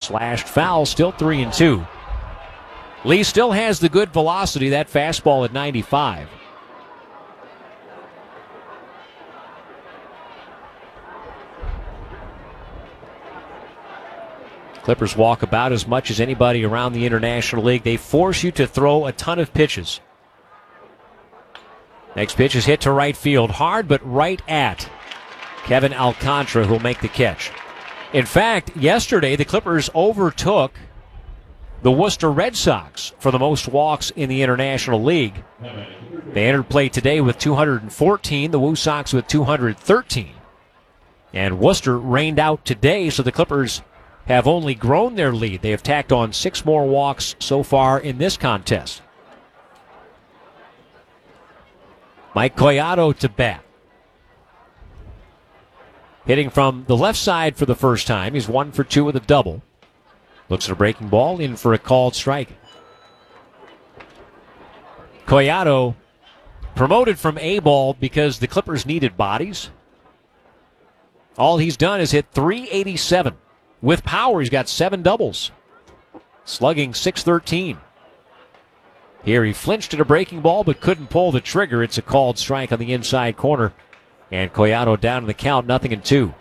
Slashed foul, still 3-2. Lee still has the good velocity, that fastball at 95. Clippers walk about as much as anybody around the International League. They force you to throw a ton of pitches. Next pitch is hit to right field. Hard, but right at Kevin Alcantara, who'll make the catch. In fact, yesterday the Clippers overtook the Worcester Red Sox for the most walks in the International League. They entered play today with 214, the Woo Sox with 213. And Worcester rained out today, so the Clippers have only grown their lead. They have tacked on 6 more walks so far in this contest. Mike Collado to bat. Hitting from the left side for the first time. He's 1 for 2 with a double. Looks at a breaking ball, in for a called strike. Collado promoted from A-ball because the Clippers needed bodies. All he's done is hit .387. With power, he's got 7 doubles. Slugging .613. Here he flinched at a breaking ball but couldn't pull the trigger. It's a called strike on the inside corner. And Collado down in the count, 0-2.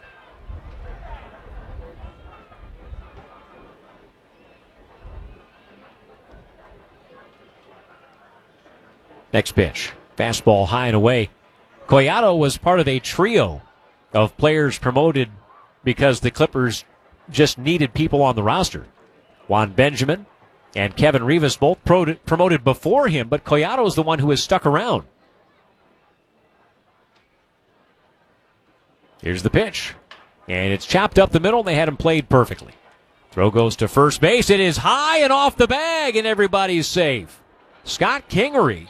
Next pitch. Fastball high and away. Collado was part of a trio of players promoted because the Clippers just needed people on the roster. Juan Benjamin and Kevin Rivas both promoted before him, but Collado is the one who has stuck around. Here's the pitch. And it's chopped up the middle, and they had him played perfectly. Throw goes to first base. It is high and off the bag, and everybody's safe. Scott Kingery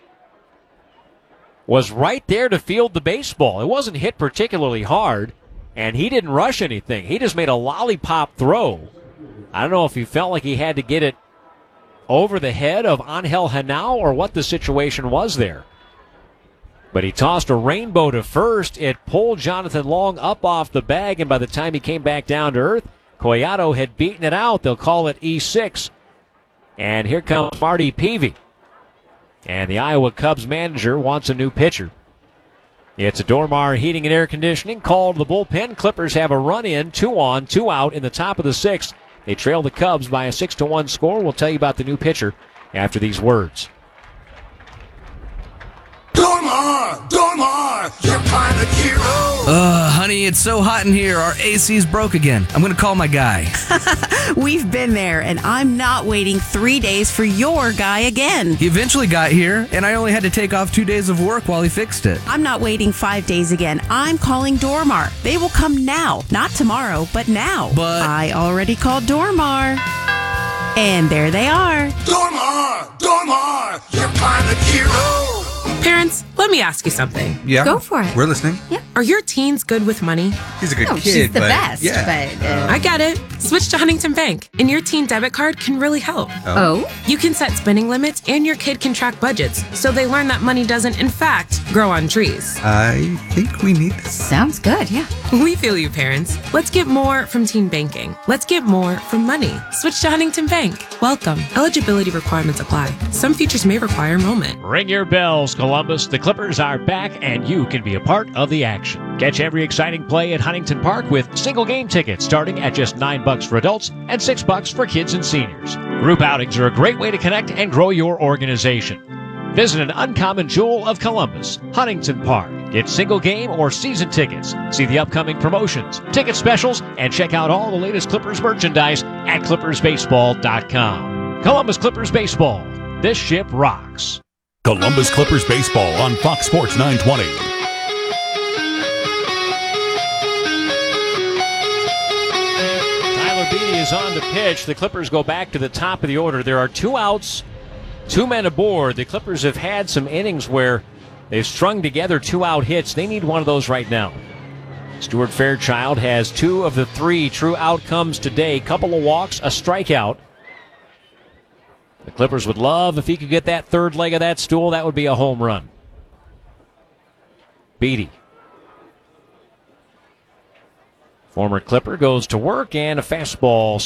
was right there to field the baseball. It wasn't hit particularly hard, and he didn't rush anything. He just made a lollipop throw. I don't know if he felt like he had to get it over the head of Angel Henao or what the situation was there. But he tossed a rainbow to first. It pulled Jonathan Long up off the bag, and by the time he came back down to earth, Collado had beaten it out. They'll call it E6. And here comes Marty Peavy. And the Iowa Cubs manager wants a new pitcher. It's a Dormar Heating and Air Conditioning call to the bullpen. Clippers have a run in, 2 on, 2 out in the top of the 6th. They trail the Cubs by a 6-1 score. We'll tell you about the new pitcher after these words. Dormar, your pilot hero. Honey, it's so hot in here. Our AC's broke again. I'm going to call my guy. We've been there, and I'm not waiting 3 days for your guy again. He eventually got here, and I only had to take off 2 days of work while he fixed it. I'm not waiting 5 days again. I'm calling Dormar. They will come now. Not tomorrow, but now. But I already called Dormar. And there they are. Dormar, your pilot hero. Parents, let me ask you something. Yeah. Go for it. We're listening. Yeah. Are your teens good with money? He's a good kid, she's the but best. yeah. But I get it. Switch to Huntington Bank, and your teen debit card can really help. oh, You can set spending limits, and your kid can track budgets, so they learn that money doesn't, in fact, grow on trees. I think we need this. sounds good. Yeah. We feel you, parents. Let's get more from teen banking. Let's get more from money. Switch to Huntington Bank. Welcome. Eligibility requirements apply. Some features may require enrollment. Ring your bells, Columbus. The Clippers are back, and you can be a part of the action. Catch every exciting play at Huntington Park with single game tickets starting at just $9 for adults and $6 for kids and seniors. Group outings are a great way to connect and grow your organization. Visit an uncommon jewel of Columbus, Huntington Park. Get single game or season tickets. See the upcoming promotions, ticket specials, and check out all the latest Clippers merchandise at ClippersBaseball.com. Columbus Clippers Baseball. This ship rocks. Columbus Clippers Baseball on Fox Sports 920. Tyler Beatty is on the pitch. The Clippers go back to the top of the order. There are 2 outs, 2 men aboard. The Clippers have had some innings where they've strung together 2-out hits. They need one of those right now. Stuart Fairchild has 2 of the 3 true outcomes today. Couple of walks, a strikeout. The Clippers would love if he could get that third leg of that stool. That would be a home run. Beatty. Former Clipper goes to work, and a fastball